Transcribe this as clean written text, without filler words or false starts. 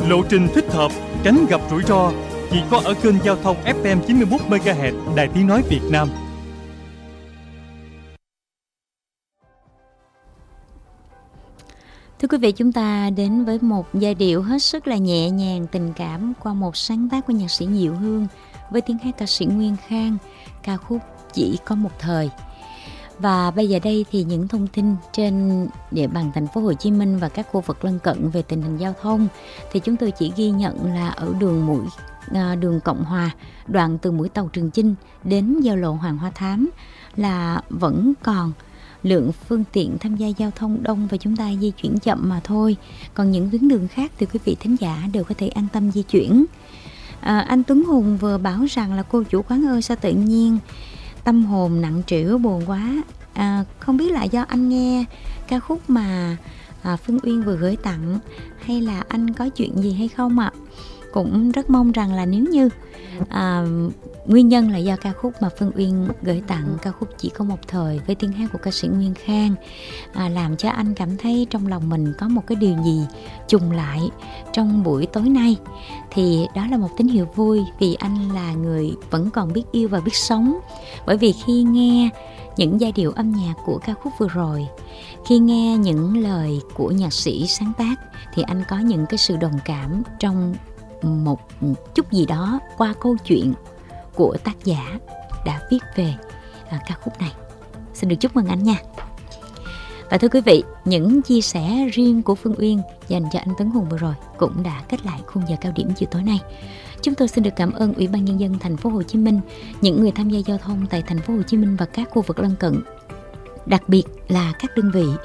Lộ trình thích hợp, tránh gặp rủi ro, chỉ có ở kênh giao thông FM 91 MHz Đài Tiếng nói Việt Nam. Thưa quý vị, chúng ta đến với một giai điệu hết sức là nhẹ nhàng, tình cảm qua một sáng tác của nhạc sĩ Diệu Hương với tiếng hát ca sĩ Nguyên Khang, ca khúc Chỉ Có Một Thời. Và bây giờ đây thì những thông tin trên địa bàn thành phố Hồ Chí Minh và các khu vực lân cận về tình hình giao thông thì chúng tôi chỉ ghi nhận là ở đường Cộng Hòa, đoạn từ mũi tàu Trường Chinh đến giao lộ Hoàng Hoa Thám là vẫn còn lượng phương tiện tham gia giao thông đông và chúng ta di chuyển chậm mà thôi. Còn những tuyến đường khác thì quý vị thính giả đều có thể an tâm di chuyển. Anh Tuấn Hùng vừa bảo rằng là cô chủ quán ơi sao tự nhiên tâm hồn nặng trĩu buồn quá. Không biết là do anh nghe ca khúc mà Phương Uyên vừa gửi tặng hay là anh có chuyện gì hay không ạ? Cũng rất mong rằng là nếu như nguyên nhân là do ca khúc mà Phương Uyên gửi tặng, ca khúc Chỉ Có Một Thời với tiếng hát của ca sĩ Nguyên Khang, làm cho anh cảm thấy trong lòng mình có một cái điều gì trùng lại trong buổi tối nay, thì đó là một tín hiệu vui, vì anh là người vẫn còn biết yêu và biết sống. Bởi vì khi nghe những giai điệu âm nhạc của ca khúc vừa rồi, khi nghe những lời của nhạc sĩ sáng tác, thì anh có những cái sự đồng cảm trong một chút gì đó qua câu chuyện của tác giả đã viết về ca khúc này. Xin được chúc mừng anh nha. Và thưa quý vị, những chia sẻ riêng của Phương Uyên dành cho anh Tấn Hùng vừa rồi cũng đã kết lại khung giờ cao điểm chiều tối nay. Chúng tôi xin được cảm ơn Ủy ban Nhân dân thành phố Hồ Chí Minh, những người tham gia giao thông tại thành phố Hồ Chí Minh và các khu vực lân cận, đặc biệt là các đơn vị